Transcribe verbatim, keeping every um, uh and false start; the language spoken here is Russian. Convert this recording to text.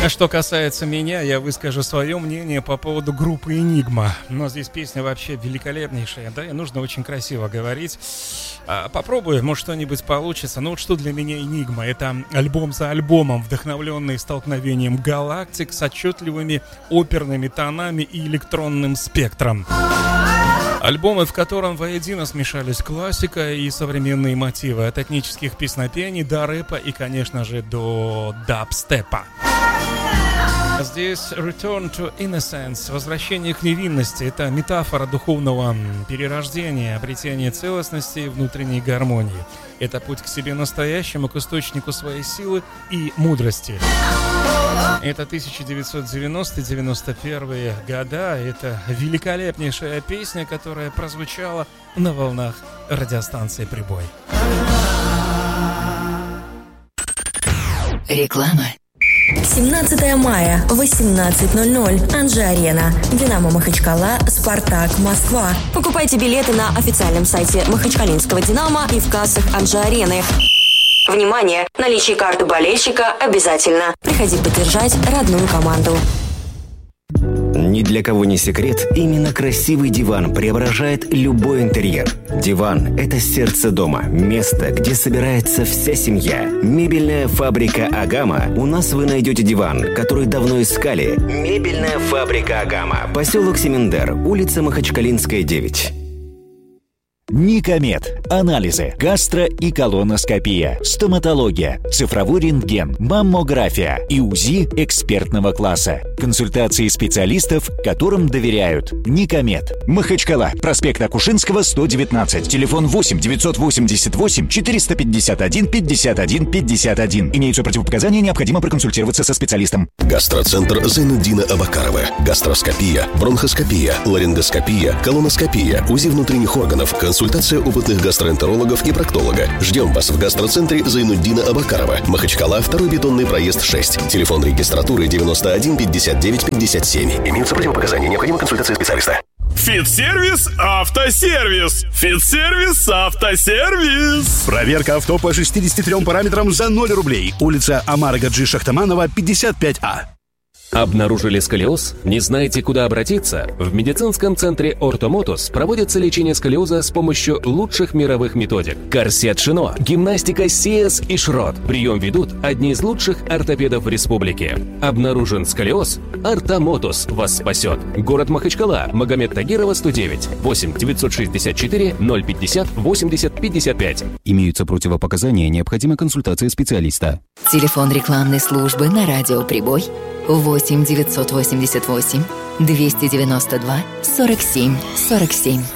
Что касается меня, я выскажу свое мнение по поводу группы «Энигма». Но здесь песня вообще великолепнейшая, да, и нужно очень красиво говорить. А, попробую, может, что-нибудь получится. Но вот что для меня «Энигма»? Это альбом за альбомом, вдохновленный столкновением галактик с отчетливыми оперными тонами и электронным спектром. Альбомы, в котором воедино смешались классика и современные мотивы, от этнических песнопений до рэпа и, конечно же, до дабстепа. Здесь Return to Innocence, возвращение к невинности. Это метафора духовного перерождения, обретения целостности и внутренней гармонии. Это путь к себе настоящему, к источнику своей силы и мудрости. Это тысяча девятьсот девяностые — девяносто первые года. Это великолепнейшая песня, которая прозвучала на волнах радиостанции «Прибой». Реклама. семнадцатого мая, восемнадцать ноль ноль. Анжи-Арена. Динамо Махачкала, Спартак, Москва. Покупайте билеты на официальном сайте Махачкалинского Динамо и в кассах Анжи-Арены. Внимание! Наличие карты болельщика обязательно. Приходи поддержать родную команду. Ни для кого не секрет, именно красивый диван преображает любой интерьер. Диван – это сердце дома, место, где собирается вся семья. Мебельная фабрика «Агама». У нас вы найдете диван, который давно искали. Мебельная фабрика «Агама». Поселок Семендер, улица Махачкалинская, девять. Никомед. Анализы, гастро- и колоноскопия, стоматология, цифровой рентген, маммография и УЗИ экспертного класса. Консультации специалистов, которым доверяют. Никомед. Махачкала. Проспект Акушинского, сто девятнадцать. Телефон восемь девятьсот восемьдесят восемь четыреста пятьдесят один пятьдесят один пятьдесят один. Имеются противопоказания, необходимо проконсультироваться со специалистом. Гастроцентр Зайнуддина Абакарова. Гастроскопия, бронхоскопия, ларингоскопия, колоноскопия, УЗИ внутренних органов, консультация опытных гастроэнтерологов и проктолога. Ждем вас в гастроцентре Зайнуддина Абакарова. Махачкала, второй бетонный проезд шесть. Телефон регистратуры девяносто один пятьдесят девять пятьдесят семь. Имеются противопоказания, необходима консультация специалиста. Фитсервис Автосервис. Фитсервис Автосервис. Проверка авто по шестидесяти трём параметрам за ноль рублей. Улица Амара Гаджи Шахтаманова, пятьдесят пять А. Обнаружили сколиоз? Не знаете, куда обратиться? В медицинском центре «Ортомотус» проводится лечение сколиоза с помощью лучших мировых методик. Корсет Шино, гимнастика Сиэс и Шрот. Прием ведут одни из лучших ортопедов в республике. Обнаружен сколиоз? «Ортомотус» вас спасет. Город Махачкала, Магомед Тагирова, сто девять. восемь девятьсот шестьдесят четыре ноль пятьдесят восемьдесят пятьдесят пять. Имеются противопоказания, необходима консультация специалиста. Телефон рекламной службы на радио «Прибой» восемь девятьсот восемьдесят восемь двести девяносто два сорок семь сорок семь.